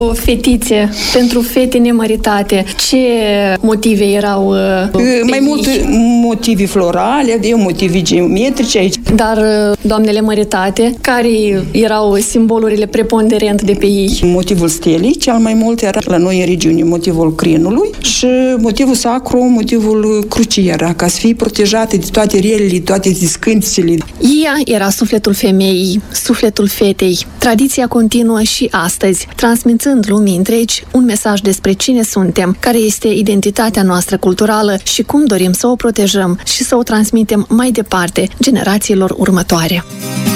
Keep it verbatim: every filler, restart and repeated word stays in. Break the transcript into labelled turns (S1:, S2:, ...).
S1: O fetițe, pentru fete nemăritate, ce motive erau uh,
S2: Mai multe motive florale, de motive geometrice aici.
S1: Dar uh, doamnele măritate, care erau simbolurile preponderente de pe ei?
S2: Motivul stelei, cel mai mult era la noi în regiune motivul crinului și motivul sacru, motivul crucii era, ca să fie protejate de toate relele, toate discânticele.
S1: Ea era sufletul femeii, sufletul fetei. Tradiția continuă și astăzi, transmițând lumii întregi un mesaj despre cine suntem, care este identitatea noastră culturală și cum dorim să o protejăm și să o transmitem mai departe generațiilor următoare.